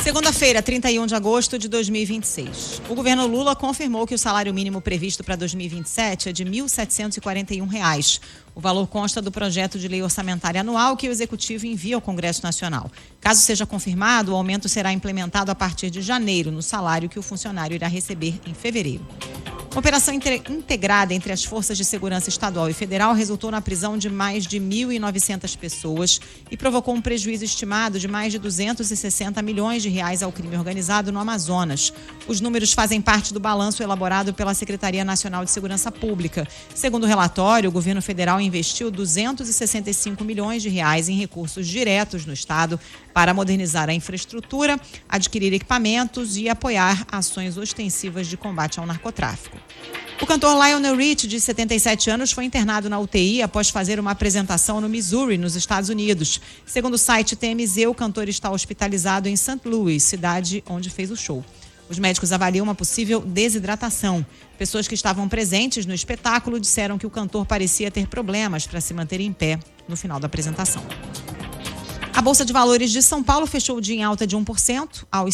Segunda-feira, 31 de agosto de 2026. O governo Lula confirmou que o salário mínimo previsto para 2027 é de R$ 1.741. O valor consta do projeto de lei orçamentária anual que o Executivo envia ao Congresso Nacional. Caso seja confirmado, o aumento será implementado a partir de janeiro, no salário que o funcionário irá receber em fevereiro. Uma operação integrada entre as Forças de Segurança Estadual e Federal resultou na prisão de mais de 1.900 pessoas e provocou um prejuízo estimado de mais de 260 milhões de reais ao crime organizado no Amazonas. Os números fazem parte do balanço elaborado pela Secretaria Nacional de Segurança Pública. Segundo o relatório, o governo federal investiu 265 milhões de reais em recursos diretos no estado para modernizar a infraestrutura, adquirir equipamentos e apoiar ações ostensivas de combate ao narcotráfico. O cantor Lionel Richie, de 77 anos, foi internado na UTI após fazer uma apresentação no Missouri, nos Estados Unidos. Segundo o site TMZ, o cantor está hospitalizado em St. Louis, cidade onde fez o show. Os médicos avaliam uma possível desidratação. Pessoas que estavam presentes no espetáculo disseram que o cantor parecia ter problemas para se manter em pé no final da apresentação. A Bolsa de Valores de São Paulo fechou o dia em alta de 1% aos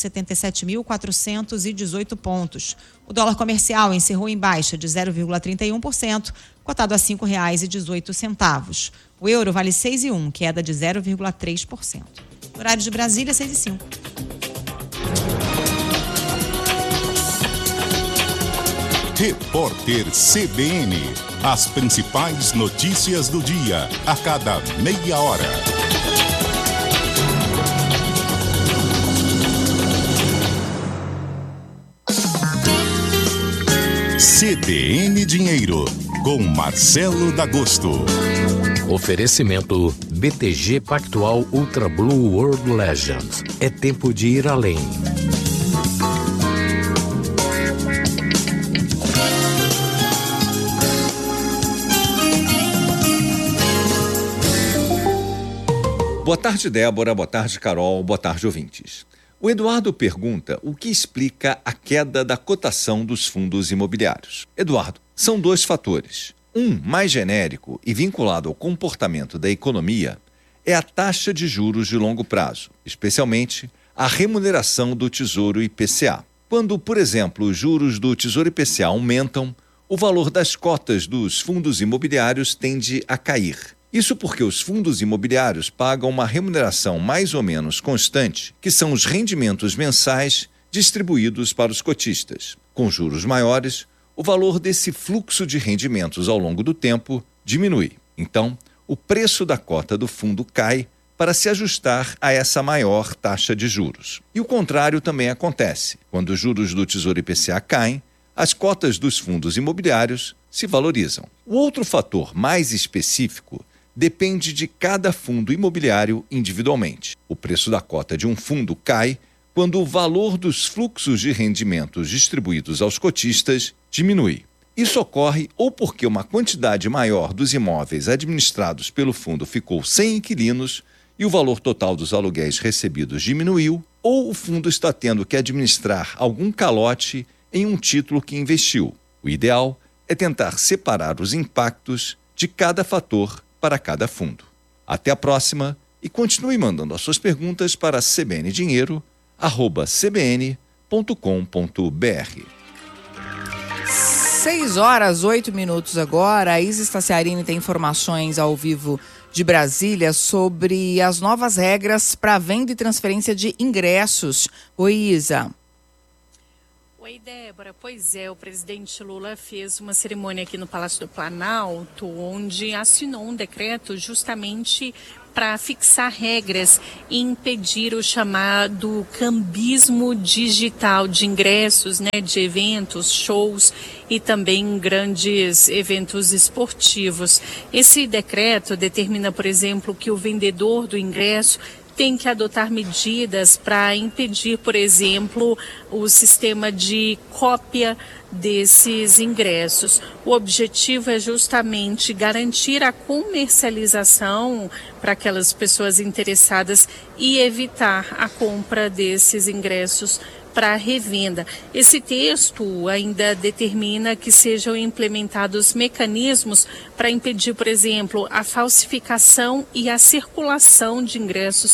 177.418 pontos. O dólar comercial encerrou em baixa de 0,31%, cotado a R$ 5,18. O euro vale 6,1, queda de 0,3%. Horário de Brasília, 6:05. Repórter CBN. As principais notícias do dia, a cada meia hora. CBN Dinheiro, com Marcelo D'Agosto. Oferecimento BTG Pactual Ultra Blue World Legends. É tempo de ir além. Boa tarde, Débora. Boa tarde, Carol. Boa tarde, ouvintes. O Eduardo pergunta o que explica a queda da cotação dos fundos imobiliários. Eduardo, são dois fatores. Um, mais genérico e vinculado ao comportamento da economia, é a taxa de juros de longo prazo, especialmente a remuneração do Tesouro IPCA. Quando, por exemplo, os juros do Tesouro IPCA aumentam, o valor das cotas dos fundos imobiliários tende a cair. Isso porque os fundos imobiliários pagam uma remuneração mais ou menos constante, que são os rendimentos mensais distribuídos para os cotistas. Com juros maiores, o valor desse fluxo de rendimentos ao longo do tempo diminui. Então, o preço da cota do fundo cai para se ajustar a essa maior taxa de juros. E o contrário também acontece. Quando os juros do Tesouro IPCA caem, as cotas dos fundos imobiliários se valorizam. O outro fator mais específico depende de cada fundo imobiliário individualmente. O preço da cota de um fundo cai quando o valor dos fluxos de rendimentos distribuídos aos cotistas diminui. Isso ocorre ou porque uma quantidade maior dos imóveis administrados pelo fundo ficou sem inquilinos e o valor total dos aluguéis recebidos diminuiu, ou o fundo está tendo que administrar algum calote em um título que investiu. O ideal é tentar separar os impactos de cada fator para cada fundo. Até a próxima e continue mandando as suas perguntas para cbndinheiro@cbn.com.br. 6h08 agora. A Isa Staciarini tem informações ao vivo de Brasília sobre as novas regras para venda e transferência de ingressos. Oi, Isa. Oi, Débora. Pois é, o presidente Lula fez uma cerimônia aqui no Palácio do Planalto, onde assinou um decreto justamente para fixar regras e impedir o chamado cambismo digital de ingressos, de eventos, shows e também grandes eventos esportivos. Esse decreto determina, por exemplo, que o vendedor do ingresso tem que adotar medidas para impedir, por exemplo, o sistema de cópia desses ingressos. O objetivo é justamente garantir a comercialização para aquelas pessoas interessadas e evitar a compra desses ingressos para revenda. Esse texto ainda determina que sejam implementados mecanismos para impedir, por exemplo, a falsificação e a circulação de ingressos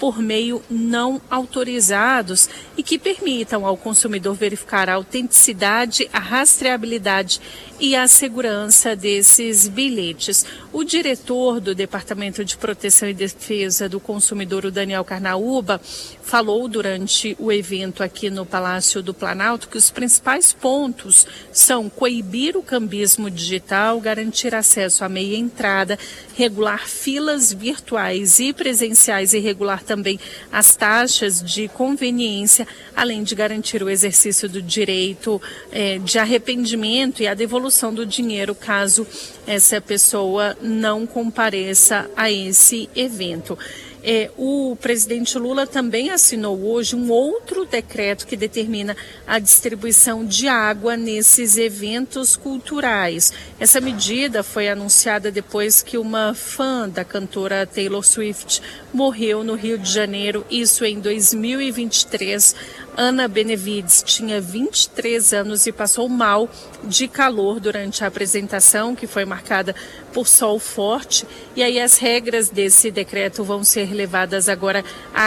por meio não autorizados e que permitam ao consumidor verificar a autenticidade, a rastreabilidade e a segurança desses bilhetes. O diretor do Departamento de Proteção e Defesa do Consumidor, o Daniel Carnaúba, falou durante o evento aqui no Palácio do Planalto que os principais pontos são coibir o cambismo digital, garantir acesso à meia entrada, regular filas virtuais e presenciais e regular também as taxas de conveniência, além de garantir o exercício do direito de arrependimento e a devolução do dinheiro caso essa pessoa não compareça a esse evento. O presidente Lula também assinou hoje um outro decreto que determina a distribuição de água nesses eventos culturais. Essa medida foi anunciada depois que uma fã da cantora Taylor Swift morreu no Rio de Janeiro, isso em 2023. Ana Benevides tinha 23 anos e passou mal de calor durante a apresentação, que foi marcada por sol forte. E aí as regras desse decreto vão ser levadas agora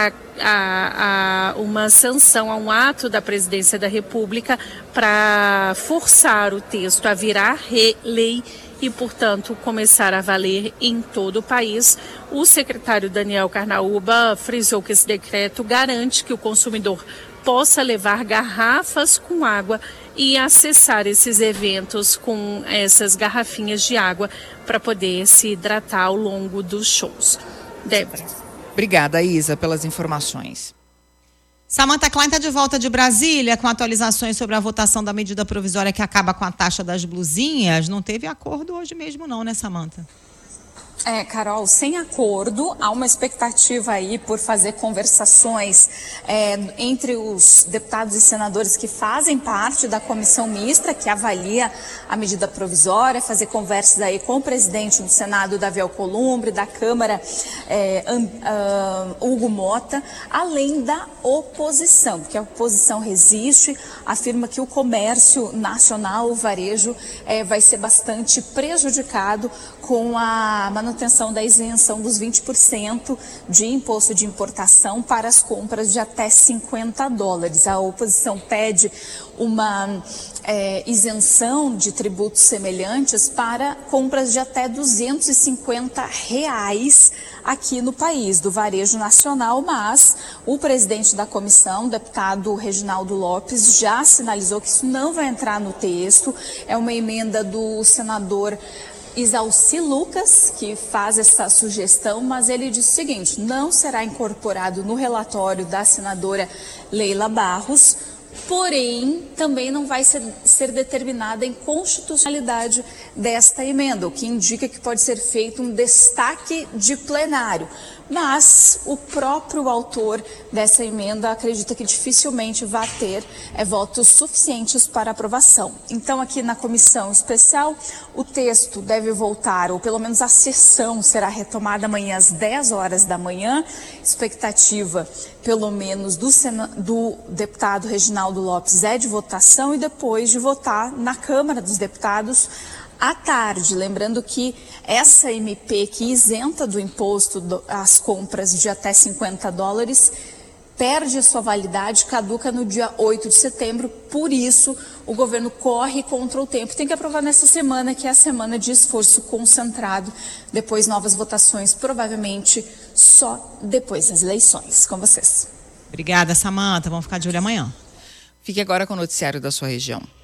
a uma sanção, a um ato da Presidência da República para forçar o texto a virar lei e, portanto, começar a valer em todo o país. O secretário Daniel Carnaúba frisou que esse decreto garante que o consumidor possa levar garrafas com água e acessar esses eventos com essas garrafinhas de água para poder se hidratar ao longo dos shows. Débora. Obrigada, Isa, pelas informações. Samantha Klein está de volta de Brasília com atualizações sobre a votação da medida provisória que acaba com a taxa das blusinhas. Não teve acordo hoje mesmo não, né, Samantha? Carol, sem acordo, há uma expectativa aí por fazer conversações entre os deputados e senadores que fazem parte da comissão mista, que avalia a medida provisória, fazer conversas aí com o presidente do Senado, Davi Alcolumbre, da Câmara, Hugo Mota, além da oposição, porque a oposição resiste, afirma que o comércio nacional, o varejo, vai ser bastante prejudicado com a manutenção da isenção dos 20% de imposto de importação para as compras de até $50. A oposição pede uma isenção de tributos semelhantes para compras de até R$250 aqui no país, do varejo nacional, mas o presidente da comissão, o deputado Reginaldo Lopes, já sinalizou que isso não vai entrar no texto. É uma emenda do senador Isalci Lucas, que faz essa sugestão, mas ele diz o seguinte: não será incorporado no relatório da senadora Leila Barros, porém também não vai ser determinada a inconstitucionalidade desta emenda, o que indica que pode ser feito um destaque de plenário. Mas o próprio autor dessa emenda acredita que dificilmente vai ter votos suficientes para aprovação. Então, aqui na comissão especial, o texto deve voltar, ou pelo menos a sessão será retomada amanhã às 10 horas da manhã. Expectativa, pelo menos, do deputado Reginaldo Lopes é de votação e depois de votar na Câmara dos Deputados à tarde. Lembrando que essa MP que isenta do imposto as compras de até $50 perde sua validade, caduca no dia 8 de setembro, por isso o governo corre contra o tempo. Tem que aprovar nessa semana, que é a semana de esforço concentrado, depois novas votações, provavelmente só depois das eleições. Com vocês. Obrigada, Samantha. Vamos ficar de olho amanhã. Fique agora com o noticiário da sua região.